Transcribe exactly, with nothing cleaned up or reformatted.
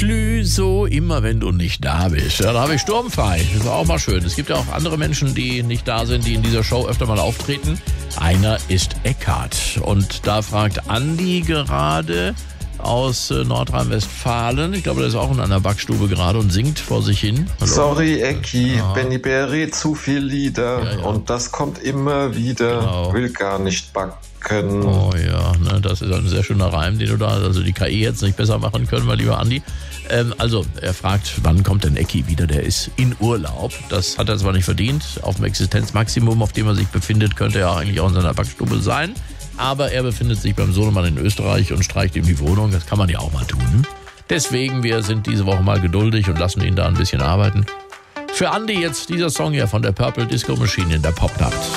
Clüso, immer wenn du nicht da bist. Ja, da habe ich sturmfrei. Das war auch mal schön. Es gibt ja auch andere Menschen, die nicht da sind, die in dieser Show öfter mal auftreten. Einer ist Eckhard. Und da fragt Andi gerade aus äh, Nordrhein-Westfalen. Ich glaube, der ist auch in einer Backstube gerade und singt vor sich hin. Hallo? Sorry, Ecki, ja. Benny Berry, zu viel Lieder. Ja, ja. Und das kommt immer wieder. Genau. Will gar nicht backen. Oh ja, ne, das ist ein sehr schöner Reim, den du da, also die K I jetzt nicht besser machen können, mein lieber Andi. Ähm, also, er fragt, wann kommt denn Ecki wieder? Der ist in Urlaub. Das hat er zwar nicht verdient. Auf dem Existenzmaximum, auf dem er sich befindet, könnte er eigentlich auch in seiner Backstube sein. Aber er befindet sich beim Sohnemann in Österreich und streicht ihm die Wohnung. Das kann man ja auch mal tun. Deswegen, wir sind diese Woche mal geduldig und lassen ihn da ein bisschen arbeiten. Für Andi jetzt dieser Song hier von der Purple Disco Machine in der Popnacht.